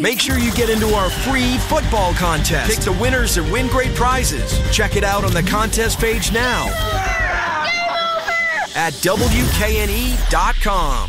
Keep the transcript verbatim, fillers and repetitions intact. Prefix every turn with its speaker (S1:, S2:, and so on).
S1: Make sure you get into our free football contest. Pick the winners and win great prizes. Check it out on the contest page now at W K N E dot com.